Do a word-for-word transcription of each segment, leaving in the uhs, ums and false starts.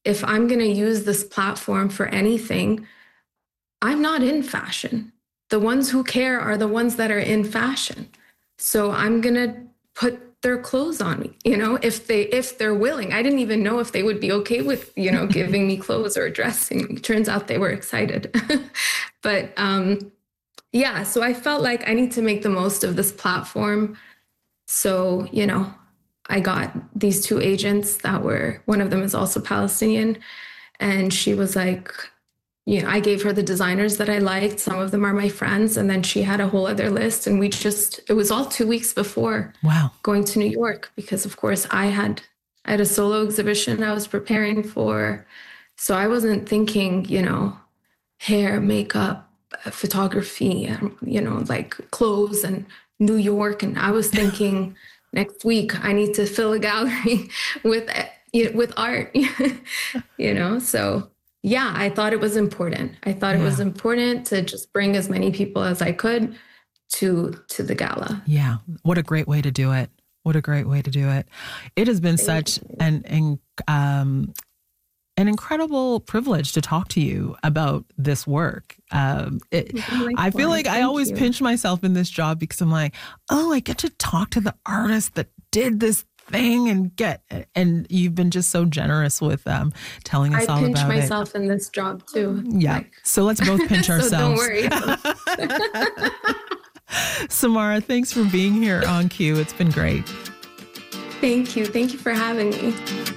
if I'm going to use this platform for anything, I'm not in fashion. The ones who care are the ones that are in fashion. So I'm going to put their clothes on me, you know, if they, if they're willing. I didn't even know if they would be okay with, you know, giving me clothes or dressing me. Turns out they were excited. But um, yeah, so I felt like I need to make the most of this platform. So, you know, I got these two agents that were, one of them is also Palestinian. And she was like, you know, I gave her the designers that I liked. Some of them are my friends. And then she had a whole other list. And we just, it was all two weeks before wow. going to New York, because of course I had, I had a solo exhibition I was preparing for. So I wasn't thinking, you know, hair, makeup, photography, you know, like clothes and New York. And I was thinking next week I need to fill a gallery with, with art, you know, so yeah, I thought it was important. I thought yeah. it was important to just bring as many people as I could to to the gala. Yeah. What a great way to do it. What a great way to do it. It has been Thank such you. an an, um, an incredible privilege to talk to you about this work. Um, it, I feel like Thank I always you. pinch myself in this job because I'm like, oh, I get to talk to the artist that did this thing and get, and you've been just so generous with um, telling us I all about it. I pinch myself in this job too. Yeah. Like, so let's both pinch so ourselves. Don't worry. Samara, thanks for being here on Q. It's been great. Thank you. Thank you for having me.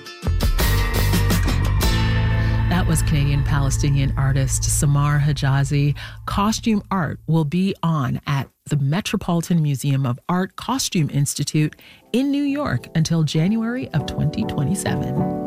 That was Canadian-Palestinian artist Samar Hijazi. Costume art will be on at the Metropolitan Museum of Art Costume Institute in New York until January of twenty twenty-seven.